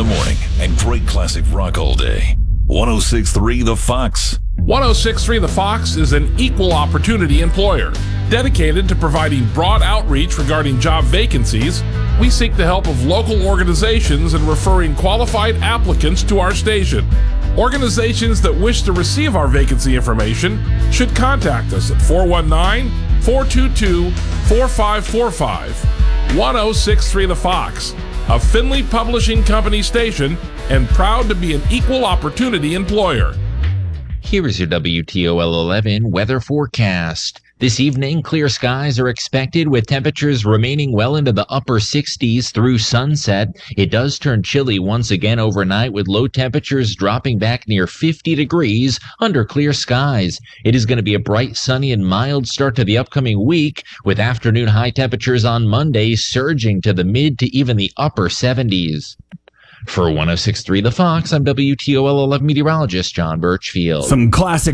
morning and great classic rock all day. 106.3 The Fox. 106.3 The Fox is an equal opportunity employer. Dedicated to providing broad outreach regarding job vacancies, we seek the help of local organizations in referring qualified applicants to our station. Organizations that wish to receive our vacancy information should contact us at 419-422-4545. 106.3 The Fox, a Findlay Publishing Company station, and proud to be an equal opportunity employer. Here is your WTOL 11 weather forecast. This evening, clear skies are expected with temperatures remaining well into the upper 60s through sunset. It does turn chilly once again overnight with low temperatures dropping back near 50 degrees under clear skies. It is going to be a bright, sunny, and mild start to the upcoming week with afternoon high temperatures on Monday surging to the mid to even the upper 70s. For 106.3 The Fox, I'm WTOL 11 meteorologist John Birchfield. Some classic